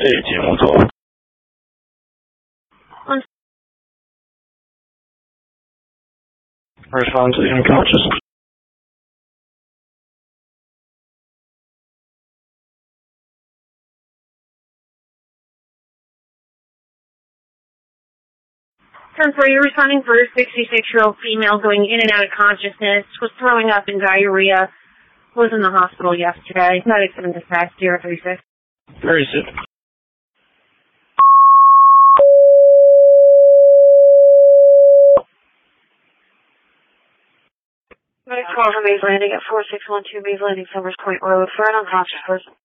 对，节目组。Respond to unconscious. Are you responding for a 66-year-old female going in and out of consciousness, was throwing up and diarrhea, was in the hospital yesterday. Medics have been dispatched 036. 36. Medics call from Mays Landing at 4612 Mays Landing, Summers Point Road for an unconscious person.